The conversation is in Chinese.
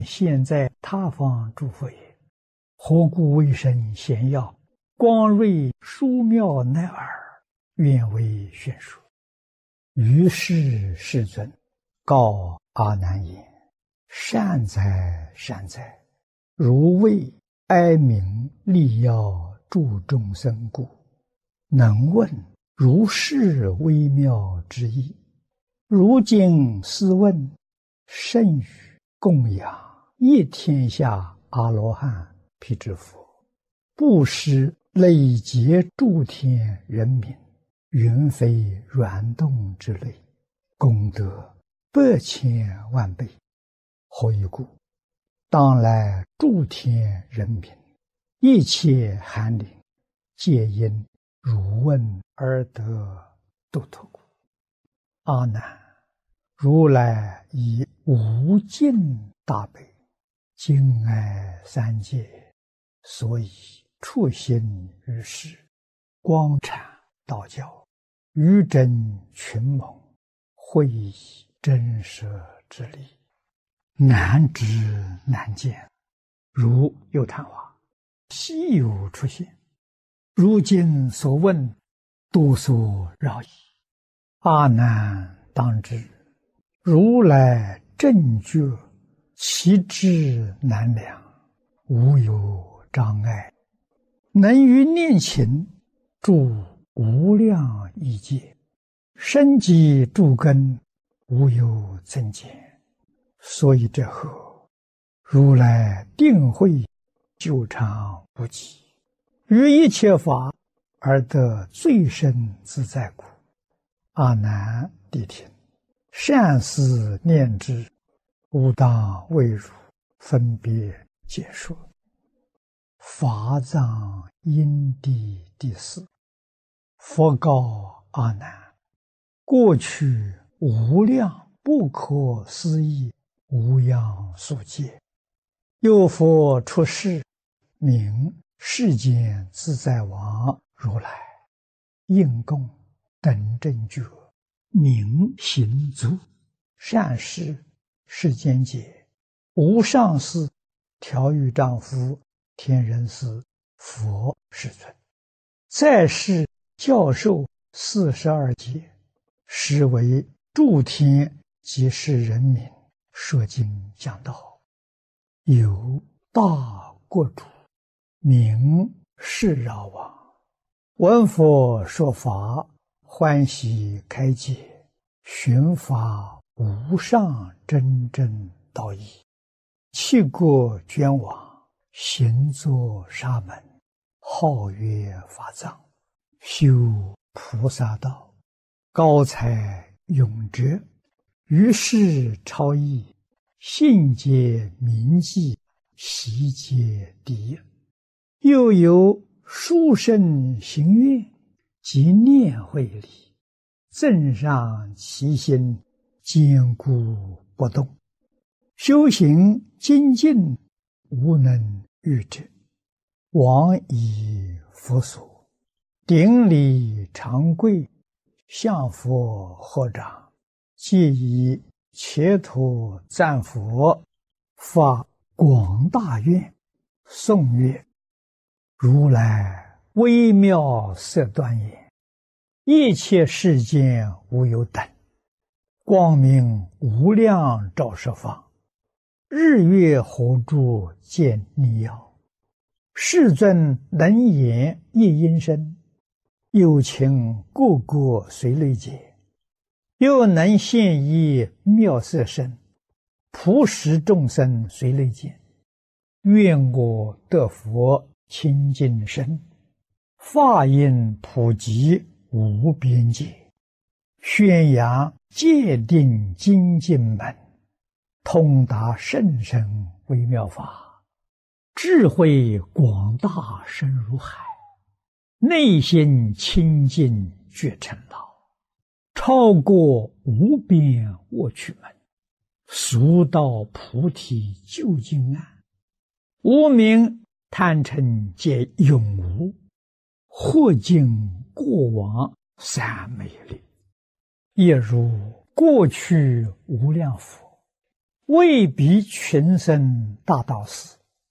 现在他方诸佛也，何故为生贤要，光瑞殊妙乃尔，愿为宣说。于是世尊告阿难言：善哉善哉，如为哀悯利要助众生故，能问如是微妙之意。如今斯问，甚于供养一天下阿罗汉辟支佛，布施累劫诸天人民，云非软动之类，功德100,000万倍。何以故？当来诸天人民，一切寒灵，皆因汝问而得度脱故。阿难，如来以无尽大悲，敬爱三界，所以处心于世，光阐道教，于真群蒙，会以真实之理，难知难见，如有昙花，稀有出现。如今所问，多所扰矣。阿难当知，如来正觉，其智难量，无有障碍，能于念勤住无量亿界，生机诸根，无有增减。所以这后，如来定慧久长无极，于一切法而得最深自在故。阿难谛听，善思念之，吾当为汝分别解说。法藏因地第4，佛告阿难：过去无量不可思议无量数劫，有佛出世，名世间自在王如来，应供等正觉，明行足，善事世间解，无上士、调御丈夫、天人师、佛世尊，在世教授42劫，实为诸天及世人民说经讲道。有大国主，名释饶王，闻佛说法，欢喜开解，寻法无上真正道义，弃国捐往，行作沙门，号曰法藏，修菩萨道，高才永哲，于世超逸，信解铭记，习皆第一。又有殊胜行愿及念慧力，增上其心，坚固不动，修行精进，无能御之。往以佛所，顶礼长跪，向佛合掌，皆以切土赞佛，发广大愿，颂曰：如来微妙色端严，一切世间无有等，光明无量照十方，日月火柱见逆耀，世尊能言一音声，有情个个随类解，又能现一妙色身，普使众生随类见。愿我得佛清净身，法音普及无边界，宣扬戒定精进门，通达甚深微妙法，智慧广大深如海，内心清净觉成道，超过无边卧趣门，速到菩提究竟岸，无明贪嗔皆永无，或尽过往三昧力，也如过去无量佛， 未必群生大道士。